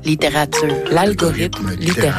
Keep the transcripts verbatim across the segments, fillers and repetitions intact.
Littérature, l'algorithme littéraire.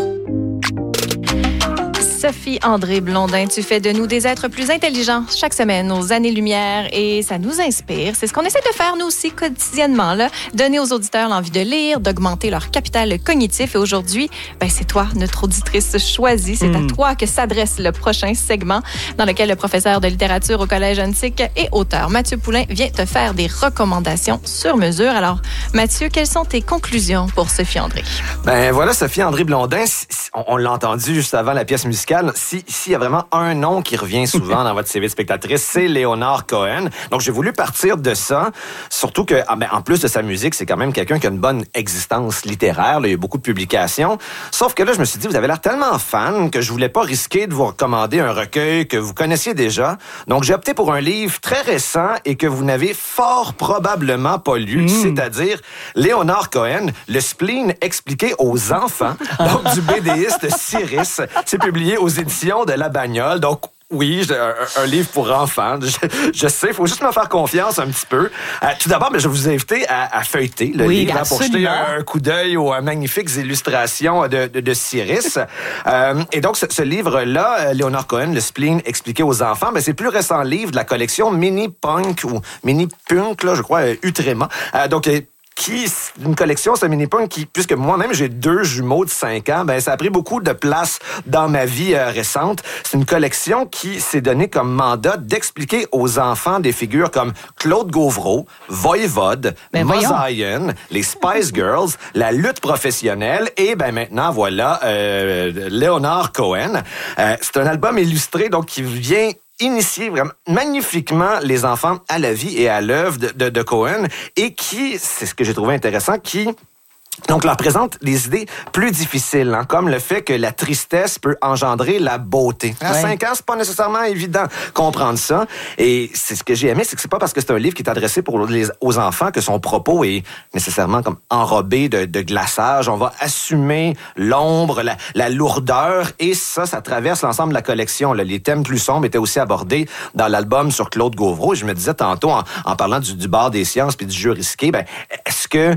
Sophie André Blondin, tu fais de nous des êtres plus intelligents chaque semaine aux années-lumière et ça nous inspire. C'est ce qu'on essaie de faire nous aussi quotidiennement, là. Donner aux auditeurs l'envie de lire, d'augmenter leur capital cognitif. Et aujourd'hui, ben, c'est toi, notre auditrice choisie. C'est mmh. à toi que s'adresse le prochain segment dans lequel le professeur de littérature au Collège Antique et auteur Mathieu Poulain vient te faire des recommandations sur mesure. Alors, Mathieu, quelles sont tes conclusions pour Sophie André? Ben voilà, Sophie André Blondin, on, on l'a entendu juste avant la pièce musicale. Si, s'il y a vraiment un nom qui revient souvent dans votre C V de spectatrice, c'est Leonard Cohen. Donc, j'ai voulu partir de ça, surtout que, ah ben, en plus de sa musique, c'est quand même quelqu'un qui a une bonne existence littéraire. Là, il y a beaucoup de publications. Sauf que là, je me suis dit, vous avez l'air tellement fan que je voulais pas risquer de vous recommander un recueil que vous connaissiez déjà. Donc, j'ai opté pour un livre très récent et que vous n'avez fort probablement pas lu, mmh. c'est-à-dire Leonard Cohen, Le spleen expliqué aux enfants, donc du BDiste Cyrus. C'est publié aux éditions de La Bagnole. Donc, oui, un, un livre pour enfants. Je, je sais, il faut juste me faire confiance un petit peu. Euh, tout d'abord, ben, je vais vous inviter à, à feuilleter le oui, livre hein, pour jeter un, un coup d'œil aux magnifiques illustrations de, de, de Cyrus. euh, et donc, ce, ce livre-là, Leonard Cohen, Le spleen expliqué aux enfants, ben, c'est le plus récent livre de la collection Mini Punk ou Mini Punk, là, je crois, euh, Utrema. Euh, donc, qui, une collection, ce mini-punk qui, puisque moi-même j'ai deux jumeaux de cinq ans, ben ça a pris beaucoup de place dans ma vie euh, récente. C'est une collection qui s'est donnée comme mandat d'expliquer aux enfants des figures comme Claude Gauvreau, Voivode, ben Mosaïen, les Spice Girls, la lutte professionnelle et ben maintenant voilà euh, Leonard Cohen. Euh, c'est un album illustré donc qui vient initier vraiment magnifiquement les enfants à la vie et à l'œuvre de, de, de Cohen et qui, c'est ce que j'ai trouvé intéressant, qui donc leur présente des idées plus difficiles, hein, comme le fait que la tristesse peut engendrer la beauté. À ouais. cinq ans, c'est pas nécessairement évident comprendre ça. Et c'est ce que j'ai aimé, c'est que c'est pas parce que c'est un livre qui est adressé pour les, aux enfants que son propos est nécessairement comme enrobé de, de glaçage. On va assumer l'ombre, la, la lourdeur, et ça, ça traverse l'ensemble de la collection. Là. Les thèmes plus sombres étaient aussi abordés dans l'album sur Claude Gauvreau. Et je me disais tantôt, en, en parlant du, du bar des sciences puis du jeu risqué, ben, est-ce que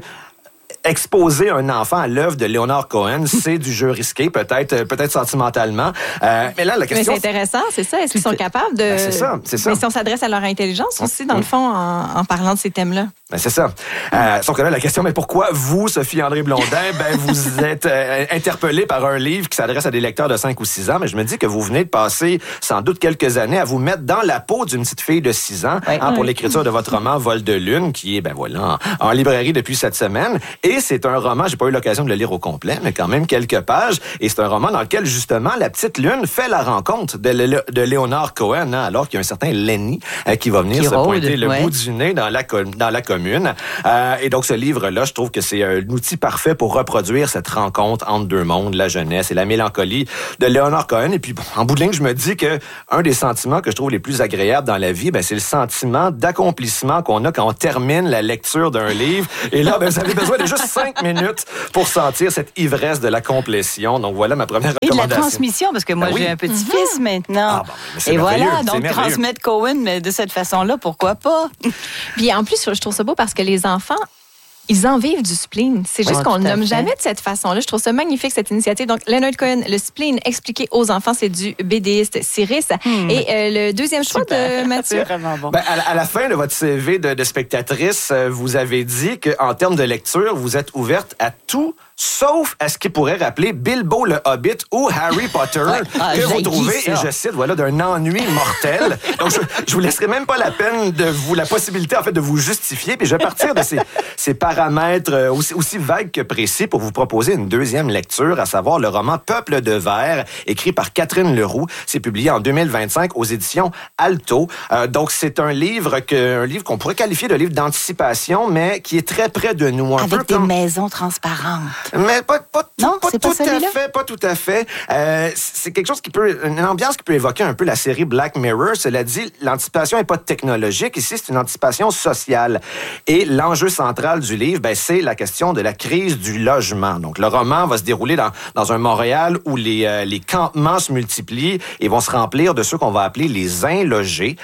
exposer un enfant à l'œuvre de Leonard Cohen, c'est du jeu risqué, peut-être, peut-être sentimentalement. Euh, mais là, la question... Mais c'est intéressant, c'est ça. Est-ce qu'ils sont capables de... Ben, c'est ça, c'est ça. Mais si on s'adresse à leur intelligence aussi, dans le fond, en, en parlant de ces thèmes-là. Ben, c'est ça. Euh, sauf que là, la question, mais pourquoi vous, Sophie André Blondin, ben, vous êtes euh, interpellée par un livre qui s'adresse à des lecteurs de cinq ou six ans, mais je me dis que vous venez de passer sans doute quelques années à vous mettre dans la peau d'une petite fille de six ans oui. hein, pour l'écriture de votre roman Vol de lune, qui est, ben voilà, en, en librairie depuis cette semaine. Et c'est un roman, j'ai pas eu l'occasion de le lire au complet, mais quand même quelques pages. Et c'est un roman dans lequel, justement, la petite lune fait la rencontre de, le, de Leonard Cohen, hein, alors qu'il y a un certain Lenny euh, qui va venir qui se rôde, pointer le ouais. bout du nez dans la, dans la commune. Euh, et donc, ce livre-là, je trouve que c'est un outil parfait pour reproduire cette rencontre entre deux mondes, la jeunesse et la mélancolie de Leonard Cohen. Et puis, bon, en bout de ligne, je me dis que un des sentiments que je trouve les plus agréables dans la vie, ben, c'est le sentiment d'accomplissement qu'on a quand on termine la lecture d'un livre. Et là, ben, vous avez besoin de juste cinq minutes pour sentir cette ivresse de la complétion. Donc, voilà ma première et recommandation. Et de la transmission, parce que moi, ben, j'ai oui. un petit-fils mm-hmm. maintenant. Ah, bon, et voilà, donc transmettre Cohen, mais de cette façon-là, pourquoi pas? Puis en plus, je trouve ça beau parce que les enfants, ils en vivent du spleen. C'est juste ouais, qu'on ne le nomme jamais de cette façon-là. Je trouve ça magnifique, cette initiative. Donc, Leonard Cohen, Le spleen expliqué aux enfants, c'est du BDiste Cyrus. Hmm. Et euh, le deuxième choix Super. de Mathieu. Bon. Ben, à, la, à la fin de votre C V de, de spectatrice, vous avez dit qu'en termes de lecture, vous êtes ouverte à tout, sauf à ce qui pourrait rappeler Bilbo le Hobbit ou Harry Potter, ouais. ah, que vous trouvez, et je cite, voilà, d'un ennui mortel. Donc, je, je vous laisserai même pas la peine de vous, la possibilité, en fait, de vous justifier. Puis je vais partir de ces, ces paramètres aussi, aussi vagues que précis pour vous proposer une deuxième lecture, à savoir le roman Peuple de verre, écrit par Catherine Leroux. C'est publié en deux mille vingt-cinq aux éditions Alto. Euh, donc, c'est un livre que, un livre qu'on pourrait qualifier de livre d'anticipation, mais qui est très près de nous. Un Avec peu des comme... maisons transparentes. Mais pas, pas, non, pas c'est tout pas à fait, pas tout à fait. Euh, c'est quelque chose qui peut, une ambiance qui peut évoquer un peu la série Black Mirror. Cela dit, l'anticipation n'est pas technologique. Ici, c'est une anticipation sociale. Et l'enjeu central du livre, ben, c'est la question de la crise du logement. Donc, le roman va se dérouler dans, dans un Montréal où les, euh, les campements se multiplient et vont se remplir de ceux qu'on va appeler les inlogés.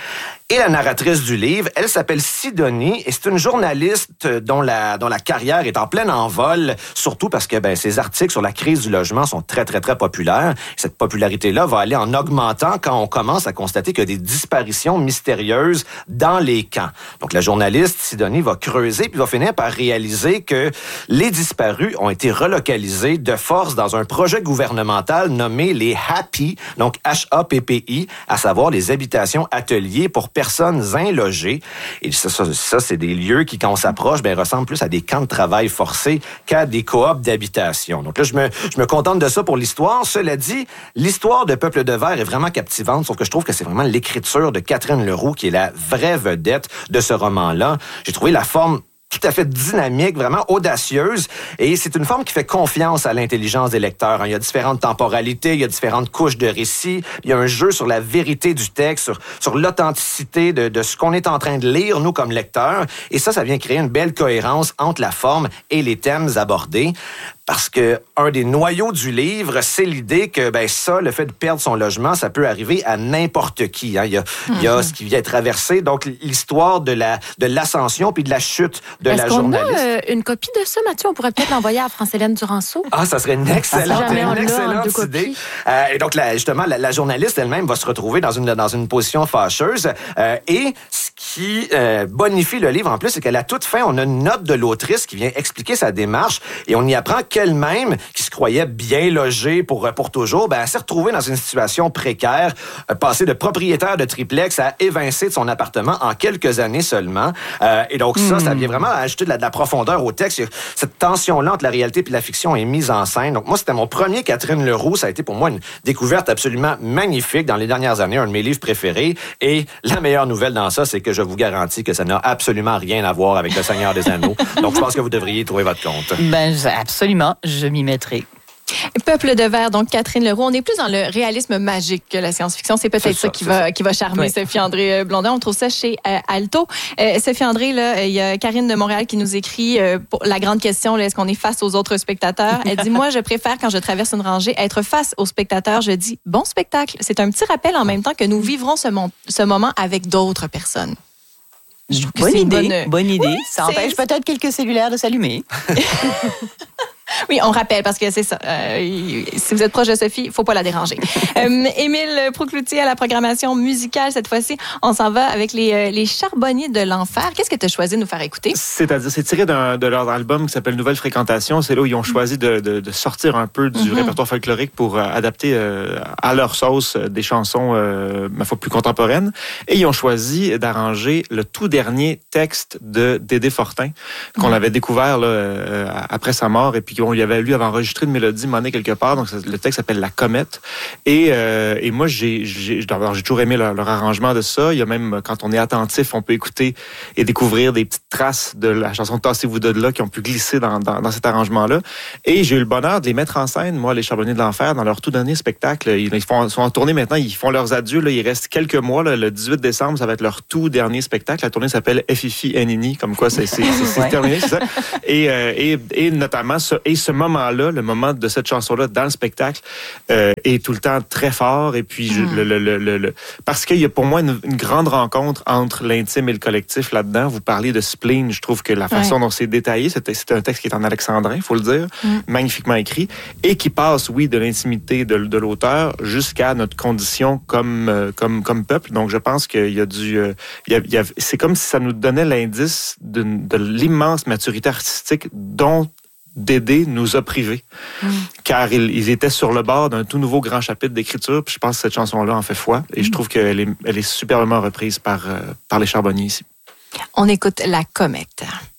Et la narratrice du livre, elle s'appelle Sidonie et c'est une journaliste dont la, dont la carrière est en plein envol, surtout parce que ben, ses articles sur la crise du logement sont très, très, très populaires. Cette popularité-là va aller en augmentant quand on commence à constater qu'il y a des disparitions mystérieuses dans les camps. Donc, la journaliste Sidonie va creuser puis va finir par réaliser que les disparus ont été relocalisés de force dans un projet gouvernemental nommé les Happy, donc H A P P I, à savoir les habitations ateliers pour personnes inlogées. Et ça, ça, ça c'est des lieux qui, quand on s'approche, ben, ressemblent plus à des camps de travail forcés qu'à des coops d'habitation. Donc là, je me, je me contente de ça pour l'histoire. Cela dit, l'histoire de Peuple de verre est vraiment captivante, sauf que je trouve que c'est vraiment l'écriture de Catherine Leroux qui est la vraie vedette de ce roman-là. J'ai trouvé la forme tout à fait dynamique, vraiment audacieuse. Et c'est une forme qui fait confiance à l'intelligence des lecteurs. Il y a différentes temporalités, il y a différentes couches de récits. Il y a un jeu sur la vérité du texte, sur, sur l'authenticité de, de ce qu'on est en train de lire, nous, comme lecteurs. Et ça, ça vient créer une belle cohérence entre la forme et les thèmes abordés. Parce que un des noyaux du livre, c'est l'idée que ben ça, le fait de perdre son logement, ça peut arriver à n'importe qui. Hein. Il y a, mm-hmm. il y a ce qui vient traverser, donc l'histoire de la de l'ascension puis de la chute de Est-ce la qu'on journaliste. A, euh, une copie de ça, Mathieu? On pourrait peut-être l'envoyer à France-Hélène Duranceau. Ah, ça serait une excellente, si une excellente idée. Euh, et donc, la, justement, la, la journaliste elle-même va se retrouver dans une dans une position fâcheuse. Euh, et ce qui euh, bonifie le livre en plus, c'est qu'à la toute fin, on a une note de l'autrice qui vient expliquer sa démarche et on y apprend qu'elle-même, qui se croyait bien logée pour, pour toujours, ben, elle s'est retrouvée dans une situation précaire, euh, passée de propriétaire de triplex à évincée de son appartement en quelques années seulement. Euh, et donc ça, mmh. ça vient vraiment ajouter de la, de la profondeur au texte. Cette tension-là entre la réalité et la fiction est mise en scène. Donc moi, c'était mon premier Catherine Leroux. Ça a été pour moi une découverte absolument magnifique dans les dernières années, un de mes livres préférés. Et la meilleure nouvelle dans ça, c'est que je vous garantis que ça n'a absolument rien à voir avec Le Seigneur des Anneaux. Donc je pense que vous devriez y trouver votre compte. Ben absolument, je m'y mettrai. Peuple de verre, donc Catherine Leroux. On est plus dans le réalisme magique que la science-fiction. C'est peut-être c'est ça, ça qui, va, ça. qui va charmer oui. Sophie-André Blondin. On trouve ça chez euh, Alto. Euh, Sophie-André, là, il y a Karine de Montréal qui nous écrit euh, pour la grande question, là, est-ce qu'on est face aux autres spectateurs? Elle dit, moi, je préfère quand je traverse une rangée être face aux spectateurs. Je dis, bon spectacle. C'est un petit rappel en même temps que nous vivrons ce, mon- ce moment avec d'autres personnes. Bonne idée, bonne... bonne idée. Oui, ça empêche c'est... peut-être quelques cellulaires de s'allumer. Oui, on rappelle, parce que c'est ça. Euh, si vous êtes proche de Sophie, il ne faut pas la déranger. euh, Émile Proucloutier à la programmation musicale. Cette fois-ci, on s'en va avec les, les Charbonniers de l'Enfer. Qu'est-ce que tu as choisi de nous faire écouter? C'est-à-dire, c'est tiré d'un, de leur album qui s'appelle Nouvelle Fréquentation. C'est là où ils ont choisi de, de, de sortir un peu du mm-hmm. répertoire folklorique pour euh, adapter euh, à leur sauce euh, des chansons, euh, ma foi, plus contemporaines. Et ils ont choisi d'arranger le tout dernier texte de Dédé Fortin, qu'on mm-hmm. avait découvert là, euh, après sa mort, et puis on lui avait lu avait enregistré une mélodie monnaie quelque part. Donc le texte s'appelle La Comète. Et, euh, et moi, j'ai, j'ai, j'ai toujours aimé leur, leur arrangement de ça. Il y a même, quand on est attentif, on peut écouter et découvrir des petites traces de la chanson Tassez-vous de là qui ont pu glisser dans, dans, dans cet arrangement-là. Et j'ai eu le bonheur de les mettre en scène, moi, les Charbonniers de l'Enfer, dans leur tout dernier spectacle. Ils, ils, font, ils sont en tournée maintenant, ils font leurs adieux. Là. Il reste quelques mois. Là. Le dix-huit décembre, ça va être leur tout dernier spectacle. La tournée s'appelle Fifi et Nini, comme quoi c'est, c'est, c'est, c'est ouais. terminé, c'est ça. Et, euh, et, et notamment, ce, et ce moment-là, le moment de cette chanson-là dans le spectacle, euh, est tout le temps très fort. Et puis, je, mm. le, le, le, le, parce qu'il y a pour moi une, une grande rencontre entre l'intime et le collectif là-dedans. Vous parlez de spleen. Je trouve que la façon ouais. dont c'est détaillé, c'est, c'est un texte qui est en alexandrin, il faut le dire, mm. magnifiquement écrit, et qui passe, oui, de l'intimité de, de l'auteur jusqu'à notre condition comme, euh, comme, comme peuple. Donc, je pense qu'il y a du... Euh, il y a, il y a, c'est comme si ça nous donnait l'indice de, de l'immense maturité artistique dont Dédé nous a privés, mm. car ils, ils étaient sur le bord d'un tout nouveau grand chapitre d'écriture. Puis je pense que cette chanson-là en fait foi, et mm. je trouve qu'elle est, elle est superbement reprise par, euh, par les Charbonniers ici. On écoute La Comète.